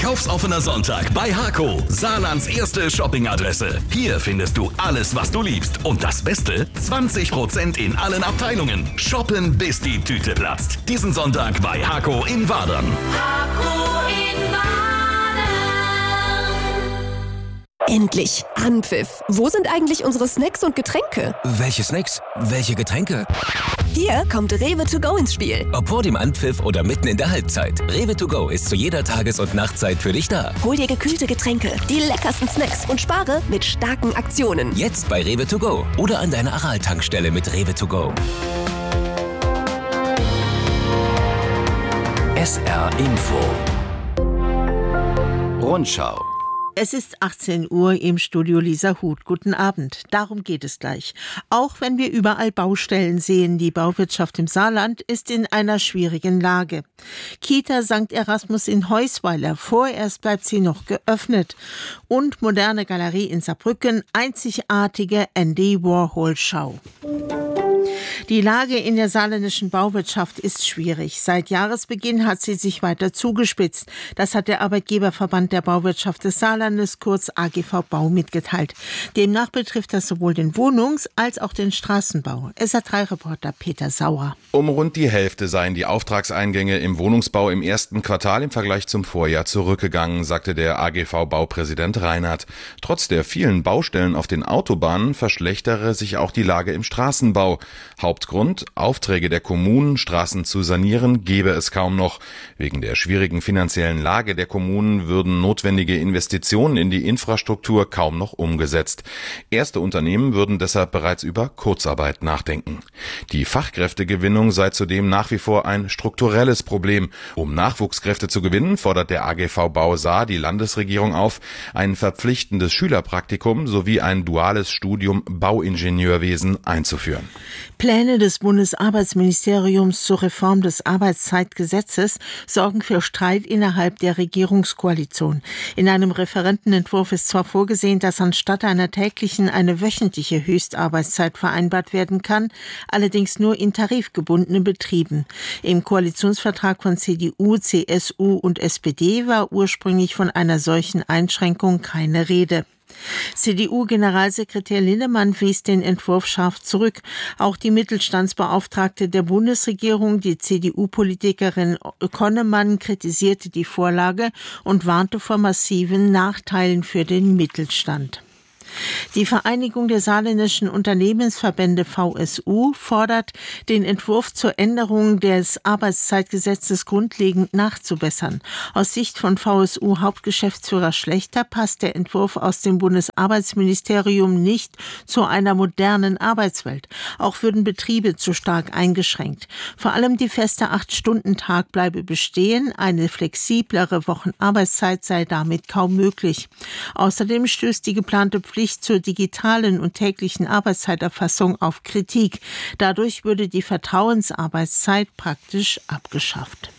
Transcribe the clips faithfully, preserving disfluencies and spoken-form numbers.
Verkaufsoffener Sonntag bei Hako, Saarlands erste Shoppingadresse. Hier findest du alles, was du liebst. Und das Beste, zwanzig Prozent in allen Abteilungen. Shoppen, bis die Tüte platzt. Diesen Sonntag bei Hako in Wadern. Hako in Wadern. Endlich, Anpfiff. Wo sind eigentlich unsere Snacks und Getränke? Welche Snacks? Welche Getränke? Hier kommt Rewe to go ins Spiel. Ob vor dem Anpfiff oder mitten in der Halbzeit. Rewe to go ist zu jeder Tages- und Nachtzeit für dich da. Hol dir gekühlte Getränke, die leckersten Snacks und spare mit starken Aktionen. Jetzt bei Rewe to go oder an deiner Aral-Tankstelle mit Rewe to go. S R Info. Rundschau. Es ist achtzehn Uhr im Studio Lisa Huth. Guten Abend. Darum geht es gleich. Auch wenn wir überall Baustellen sehen, die Bauwirtschaft im Saarland ist in einer schwierigen Lage. Kita Sankt Erasmus in Heusweiler, vorerst bleibt sie noch geöffnet. Und moderne Galerie in Saarbrücken, einzigartige Andy Warhol-Schau. Die Lage in der saarländischen Bauwirtschaft ist schwierig. Seit Jahresbeginn hat sie sich weiter zugespitzt. Das hat der Arbeitgeberverband der Bauwirtschaft des Saarlandes, kurz A G V Bau, mitgeteilt. Demnach betrifft das sowohl den Wohnungs- als auch den Straßenbau. S R drei Reporter Peter Sauer. Um rund die Hälfte seien die Auftragseingänge im Wohnungsbau im ersten Quartal im Vergleich zum Vorjahr zurückgegangen, sagte der A G V-Baupräsident Reinhardt. Trotz der vielen Baustellen auf den Autobahnen verschlechtere sich auch die Lage im Straßenbau. Hauptgrund: Aufträge der Kommunen, Straßen zu sanieren, gebe es kaum noch. Wegen der schwierigen finanziellen Lage der Kommunen würden notwendige Investitionen in die Infrastruktur kaum noch umgesetzt. Erste Unternehmen würden deshalb bereits über Kurzarbeit nachdenken. Die Fachkräftegewinnung sei zudem nach wie vor ein strukturelles Problem. Um Nachwuchskräfte zu gewinnen, fordert der A G V Bau Saar die Landesregierung auf, ein verpflichtendes Schülerpraktikum sowie ein duales Studium Bauingenieurwesen einzuführen. Pläne des Bundesarbeitsministeriums zur Reform des Arbeitszeitgesetzes sorgen für Streit innerhalb der Regierungskoalition. In einem Referentenentwurf ist zwar vorgesehen, dass anstatt einer täglichen eine wöchentliche Höchstarbeitszeit vereinbart werden kann, allerdings nur in tarifgebundenen Betrieben. Im Koalitionsvertrag von C D U, C S U und S P D war ursprünglich von einer solchen Einschränkung keine Rede. C D U-Generalsekretär Linnemann wies den Entwurf scharf zurück. Auch die Mittelstandsbeauftragte der Bundesregierung, die C D U-Politikerin Konnemann, kritisierte die Vorlage und warnte vor massiven Nachteilen für den Mittelstand. Die Vereinigung der saarländischen Unternehmensverbände V S U fordert, den Entwurf zur Änderung des Arbeitszeitgesetzes grundlegend nachzubessern. Aus Sicht von V S U-Hauptgeschäftsführer Schlechter passt der Entwurf aus dem Bundesarbeitsministerium nicht zu einer modernen Arbeitswelt. Auch würden Betriebe zu stark eingeschränkt. Vor allem die feste acht-Stunden-Tag bleibe bestehen, eine flexiblere Wochenarbeitszeit sei damit kaum möglich. Außerdem stößt die geplante Pflicht zur digitalen und täglichen Arbeitszeiterfassung auf Kritik. Dadurch würde die Vertrauensarbeitszeit praktisch abgeschafft.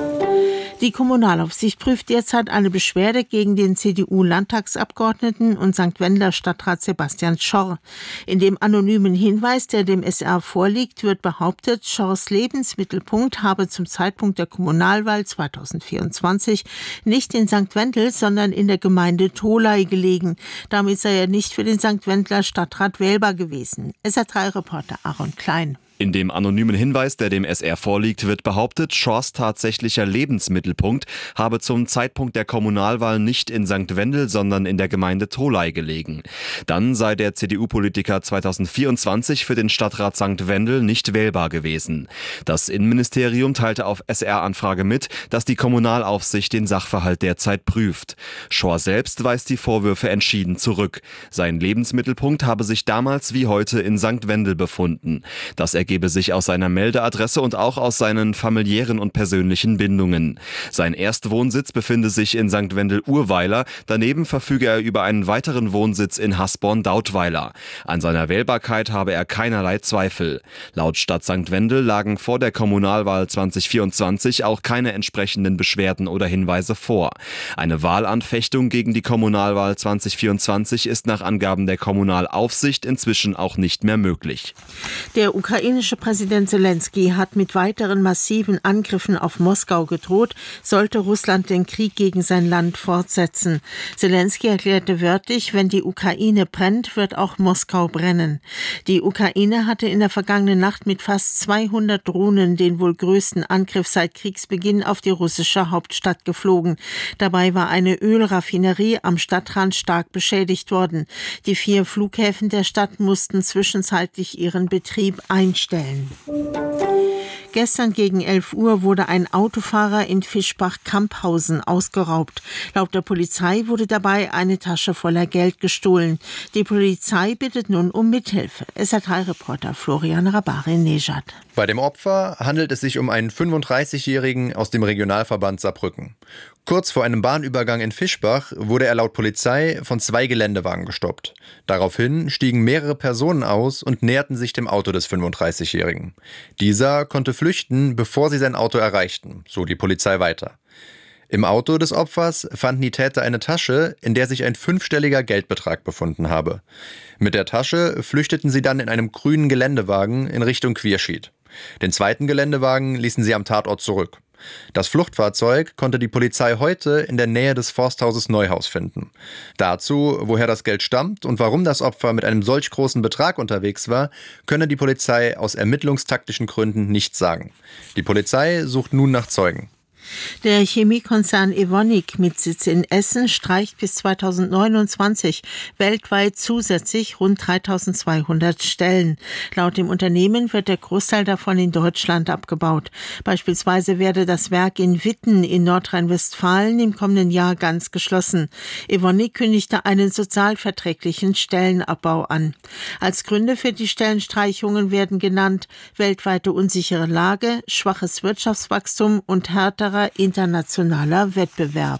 Die Kommunalaufsicht prüft derzeit eine Beschwerde gegen den C D U-Landtagsabgeordneten und Sankt Wendler Stadtrat Sebastian Schorr. In dem anonymen Hinweis, der dem S R vorliegt, wird behauptet, Schorrs Lebensmittelpunkt habe zum Zeitpunkt der Kommunalwahl zweitausendvierundzwanzig nicht in Sankt Wendel, sondern in der Gemeinde Tholey gelegen. Damit sei er nicht für den Sankt Wendler Stadtrat wählbar gewesen. S R drei Reporter Aaron Klein. In dem anonymen Hinweis, der dem S R vorliegt, wird behauptet, Schorrs tatsächlicher Lebensmittelpunkt habe zum Zeitpunkt der Kommunalwahl nicht in Sankt Wendel, sondern in der Gemeinde Tholey gelegen. Dann sei der C D U-Politiker zweitausendvierundzwanzig für den Stadtrat Sankt Wendel nicht wählbar gewesen. Das Innenministerium teilte auf S R-Anfrage mit, dass die Kommunalaufsicht den Sachverhalt derzeit prüft. Schorr selbst weist die Vorwürfe entschieden zurück. Sein Lebensmittelpunkt habe sich damals wie heute in Sankt Wendel befunden. Das ergebe sich aus seiner Meldeadresse und auch aus seinen familiären und persönlichen Bindungen. Sein Erstwohnsitz befinde sich in Sankt Wendel-Urweiler, daneben verfüge er über einen weiteren Wohnsitz in Hasborn-Dautweiler. An seiner Wählbarkeit habe er keinerlei Zweifel. Laut Stadt Sankt Wendel lagen vor der Kommunalwahl zweitausendvierundzwanzig auch keine entsprechenden Beschwerden oder Hinweise vor. Eine Wahlanfechtung gegen die Kommunalwahl zweitausendvierundzwanzig ist nach Angaben der Kommunalaufsicht inzwischen auch nicht mehr möglich. Der Ukraine ukrainische Präsident Zelensky hat mit weiteren massiven Angriffen auf Moskau gedroht, sollte Russland den Krieg gegen sein Land fortsetzen. Zelensky erklärte wörtlich, wenn die Ukraine brennt, wird auch Moskau brennen. Die Ukraine hatte in der vergangenen Nacht mit fast zweihundert Drohnen den wohl größten Angriff seit Kriegsbeginn auf die russische Hauptstadt geflogen. Dabei war eine Ölraffinerie am Stadtrand stark beschädigt worden. Die vier Flughäfen der Stadt mussten zwischenzeitlich ihren Betrieb einstellen. Gestern gegen elf Uhr wurde ein Autofahrer in Fischbach-Kamphausen ausgeraubt. Laut der Polizei wurde dabei eine Tasche voller Geld gestohlen. Die Polizei bittet nun um Mithilfe. S R drei-Reporter Florian Rabari-Nejad. Bei dem Opfer handelt es sich um einen fünfunddreißigjährigen aus dem Regionalverband Saarbrücken. Kurz vor einem Bahnübergang in Fischbach wurde er laut Polizei von zwei Geländewagen gestoppt. Daraufhin stiegen mehrere Personen aus und näherten sich dem Auto des fünfunddreißigjährigen. Dieser konnte flüchten, bevor sie sein Auto erreichten, so die Polizei weiter. Im Auto des Opfers fanden die Täter eine Tasche, in der sich ein fünfstelliger Geldbetrag befunden habe. Mit der Tasche flüchteten sie dann in einem grünen Geländewagen in Richtung Quierschied. Den zweiten Geländewagen ließen sie am Tatort zurück. Das Fluchtfahrzeug konnte die Polizei heute in der Nähe des Forsthauses Neuhaus finden. Dazu, woher das Geld stammt und warum das Opfer mit einem solch großen Betrag unterwegs war, könne die Polizei aus ermittlungstaktischen Gründen nicht sagen. Die Polizei sucht nun nach Zeugen. Der Chemiekonzern Evonik mit Sitz in Essen streicht bis zweitausendneunundzwanzig weltweit zusätzlich rund dreitausendzweihundert Stellen. Laut dem Unternehmen wird der Großteil davon in Deutschland abgebaut. Beispielsweise werde das Werk in Witten in Nordrhein-Westfalen im kommenden Jahr ganz geschlossen. Evonik kündigte einen sozialverträglichen Stellenabbau an. Als Gründe für die Stellenstreichungen werden genannt weltweite unsichere Lage, schwaches Wirtschaftswachstum und härtere internationaler Wettbewerb.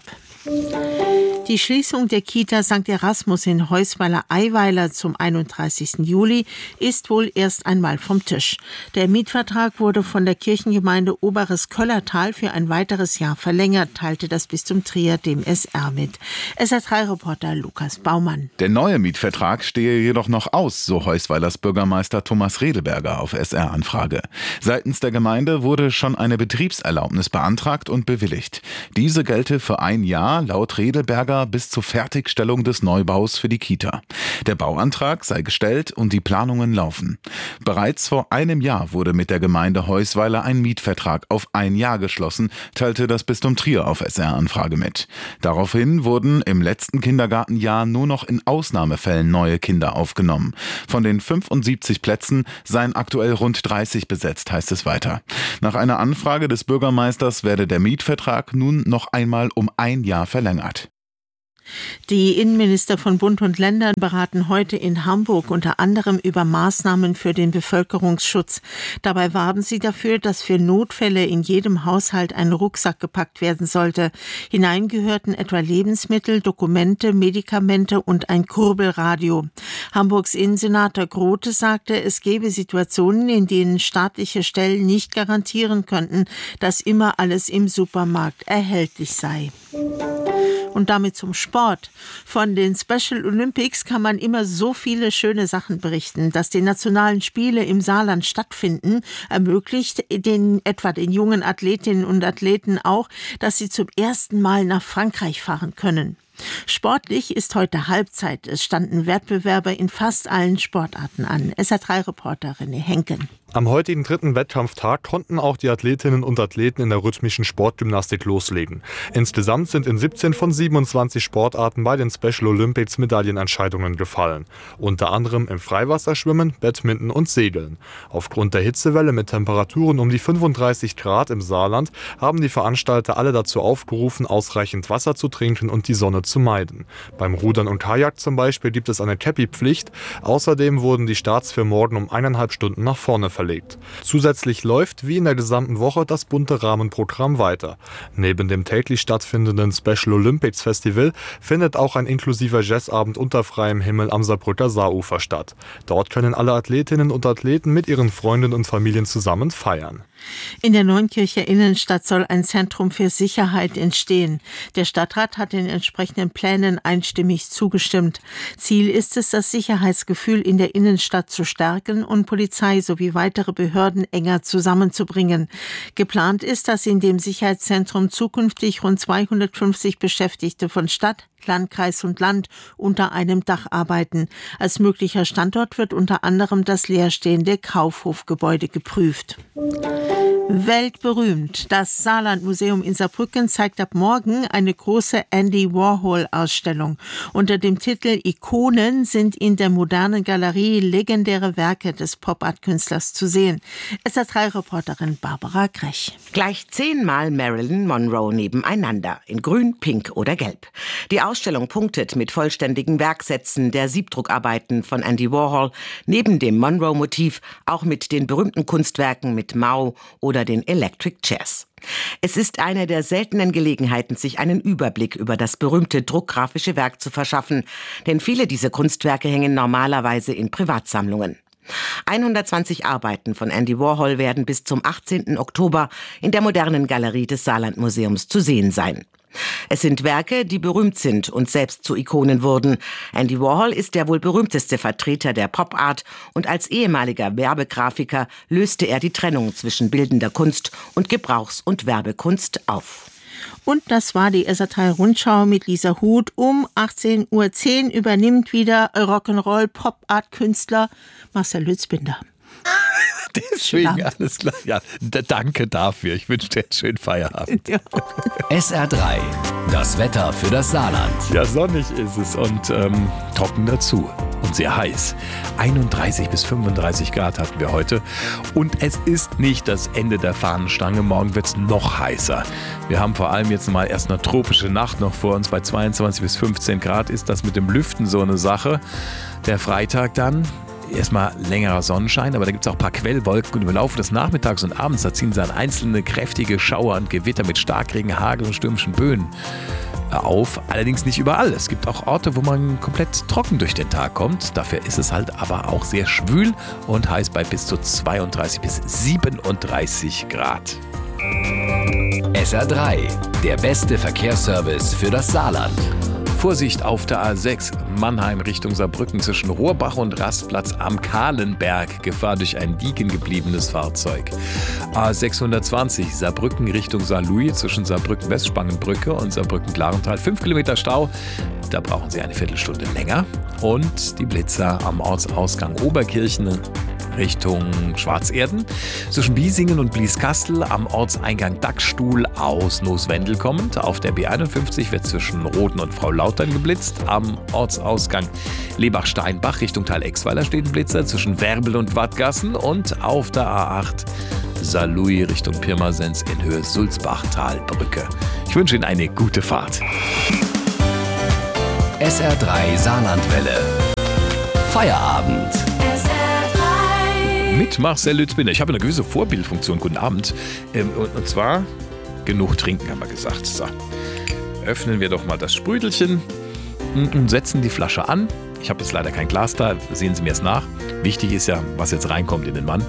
Die Schließung der Kita Sankt Erasmus in Heusweiler-Eiweiler zum einunddreißigsten Juli ist wohl erst einmal vom Tisch. Der Mietvertrag wurde von der Kirchengemeinde Oberes Köllertal für ein weiteres Jahr verlängert, teilte das Bistum Trier dem S R mit. S R drei-Reporter Lukas Baumann. Der neue Mietvertrag stehe jedoch noch aus, so Heusweilers Bürgermeister Thomas Redelberger auf S R-Anfrage. Seitens der Gemeinde wurde schon eine Betriebserlaubnis beantragt und bewilligt. Diese gelte für ein Jahr laut Redelberger bis zur Fertigstellung des Neubaus für die Kita. Der Bauantrag sei gestellt und die Planungen laufen. Bereits vor einem Jahr wurde mit der Gemeinde Heusweiler ein Mietvertrag auf ein Jahr geschlossen, teilte das Bistum Trier auf S R-Anfrage mit. Daraufhin wurden im letzten Kindergartenjahr nur noch in Ausnahmefällen neue Kinder aufgenommen. Von den fünfundsiebzig Plätzen seien aktuell rund dreißig besetzt, heißt es weiter. Nach einer Anfrage des Bürgermeisters werde der Mietvertrag nun noch einmal um ein Jahr verlängert. Die Innenminister von Bund und Ländern beraten heute in Hamburg unter anderem über Maßnahmen für den Bevölkerungsschutz. Dabei warben sie dafür, dass für Notfälle in jedem Haushalt ein Rucksack gepackt werden sollte. Hinein gehörten etwa Lebensmittel, Dokumente, Medikamente und ein Kurbelradio. Hamburgs Innensenator Grote sagte, es gebe Situationen, in denen staatliche Stellen nicht garantieren könnten, dass immer alles im Supermarkt erhältlich sei. Und damit zum Sport. Von den Special Olympics kann man immer so viele schöne Sachen berichten. Dass die nationalen Spiele im Saarland stattfinden, ermöglicht den, etwa den jungen Athletinnen und Athleten auch, dass sie zum ersten Mal nach Frankreich fahren können. Sportlich ist heute Halbzeit. Es standen Wettbewerbe in fast allen Sportarten an. S R drei-Reporter René Henken. Am heutigen dritten Wettkampftag konnten auch die Athletinnen und Athleten in der rhythmischen Sportgymnastik loslegen. Insgesamt sind in siebzehn von siebenundzwanzig Sportarten bei den Special Olympics Medaillenentscheidungen gefallen. Unter anderem im Freiwasserschwimmen, Badminton und Segeln. Aufgrund der Hitzewelle mit Temperaturen um die fünfunddreißig Grad im Saarland haben die Veranstalter alle dazu aufgerufen, ausreichend Wasser zu trinken und die Sonne zu meiden. Beim Rudern und Kajak zum Beispiel gibt es eine Käppi-Pflicht. Außerdem wurden die Starts für morgen um eineinhalb Stunden nach vorne verlegt. Zusätzlich läuft, wie in der gesamten Woche, das bunte Rahmenprogramm weiter. Neben dem täglich stattfindenden Special Olympics Festival findet auch ein inklusiver Jazzabend unter freiem Himmel am Saarbrücker Saarufer statt. Dort können alle Athletinnen und Athleten mit ihren Freunden und Familien zusammen feiern. In der Neunkircher Innenstadt soll ein Zentrum für Sicherheit entstehen. Der Stadtrat hat den entsprechenden Plänen einstimmig zugestimmt. Ziel ist es, das Sicherheitsgefühl in der Innenstadt zu stärken und Polizei sowie weitere Behörden enger zusammenzubringen. Geplant ist, dass in dem Sicherheitszentrum zukünftig rund zweihundertfünfzig Beschäftigte von Stadt, Landkreis und Land unter einem Dach arbeiten. Als möglicher Standort wird unter anderem das leerstehende Kaufhofgebäude geprüft. Weltberühmt. Das Saarlandmuseum in Saarbrücken zeigt ab morgen eine große Andy Warhol-Ausstellung. Unter dem Titel Ikonen sind in der modernen Galerie legendäre Werke des Pop-Art-Künstlers zu sehen. S R drei Reporterin Barbara Grech. Gleich zehnmal Marilyn Monroe nebeneinander, in grün, pink oder gelb. Die Ausstellung punktet mit vollständigen Werksätzen der Siebdruckarbeiten von Andy Warhol, neben dem Monroe-Motiv auch mit den berühmten Kunstwerken mit Mao oder den Electric Chairs. Es ist eine der seltenen Gelegenheiten, sich einen Überblick über das berühmte druckgrafische Werk zu verschaffen, denn viele dieser Kunstwerke hängen normalerweise in Privatsammlungen. hundertzwanzig Arbeiten von Andy Warhol werden bis zum achtzehnten Oktober in der modernen Galerie des Saarlandmuseums zu sehen sein. Es sind Werke, die berühmt sind und selbst zu Ikonen wurden. Andy Warhol ist der wohl berühmteste Vertreter der Pop-Art und als ehemaliger Werbegrafiker löste er die Trennung zwischen bildender Kunst und Gebrauchs- und Werbekunst auf. Und das war die S R drei Rundschau mit Lisa Huth. Um achtzehn Uhr zehn übernimmt wieder Rock'n'Roll-Pop-Art-Künstler Marcel Lützbinder. Deswegen, alles klar. Ja, d- danke dafür. Ich wünsche dir einen schönen Feierabend. Ja. S R drei, das Wetter für das Saarland. Ja, sonnig ist es und ähm, trocken dazu und sehr heiß. einunddreißig bis fünfunddreißig Grad hatten wir heute und es ist nicht das Ende der Fahnenstange. Morgen wird es noch heißer. Wir haben vor allem jetzt mal erst eine tropische Nacht noch vor uns. Bei zweiundzwanzig bis fünfzehn Grad ist das mit dem Lüften so eine Sache. Der Freitag dann erstmal längerer Sonnenschein, aber da gibt es auch ein paar Quellwolken und im Laufe des Nachmittags und Abends, da ziehen sie dann einzelne kräftige Schauer und Gewitter mit Starkregen, Hagel und stürmischen Böen auf. Allerdings nicht überall. Es gibt auch Orte, wo man komplett trocken durch den Tag kommt. Dafür ist es halt aber auch sehr schwül und heiß bei bis zu zweiunddreißig bis siebenunddreißig Grad. S R drei, der beste Verkehrsservice für das Saarland. Vorsicht auf der A sechs, Mannheim Richtung Saarbrücken zwischen Rohrbach und Rastplatz am Kahlenberg. Gefahr durch ein liegen gebliebenes Fahrzeug. A sechshundertzwanzig, Saarbrücken Richtung Saarlouis zwischen Saarbrücken-Westspangenbrücke und Saarbrücken-Klarental. Fünf Kilometer Stau, da brauchen Sie eine Viertelstunde länger. Und die Blitzer am Ortsausgang Oberkirchen Richtung Schwarzerden. Zwischen Biesingen und Blieskastel am Ortseingang Dachstuhl aus Nooswendel kommend. Auf der B einundfünfzig wird zwischen Roden und Frau Lautern geblitzt. Am Ortsausgang Lebach-Steinbach Richtung Thalexweiler steht ein Blitzer zwischen Werbel und Wattgassen. Und auf der A acht Saarlouis Richtung Pirmasens in Höhe Sulzbachtalbrücke. Ich wünsche Ihnen eine gute Fahrt. S R drei Saarlandwelle. Feierabend. Mit Marcel Lützbinder. Ich habe eine gewisse Vorbildfunktion. Guten Abend. Ähm, und, und zwar genug trinken, haben wir gesagt. So. Öffnen wir doch mal das Sprüdelchen und setzen die Flasche an. Ich habe jetzt leider kein Glas da. Sehen Sie mir es nach. Wichtig ist ja, was jetzt reinkommt in den Mann.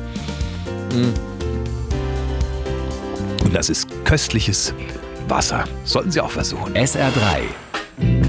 Und das ist köstliches Wasser. Sollten Sie auch versuchen. S R drei.